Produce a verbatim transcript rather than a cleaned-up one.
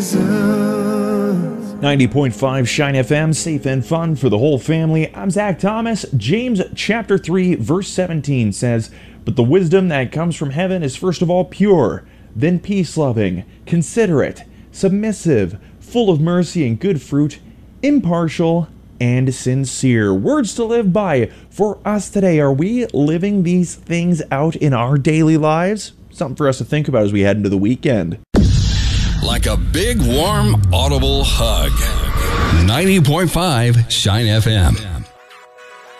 ninety point five Shine F M, safe and fun for the whole family. I'm Zach Thomas. James chapter three, verse seventeen says, "But the wisdom that comes from heaven is first of all pure, then peace-loving, considerate, submissive, full of mercy and good fruit, impartial, and sincere." Words to live by for us today. Are we living these things out in our daily lives? Something for us to think about as we head into the weekend. Like a big, warm, audible hug. ninety point five Shine F M.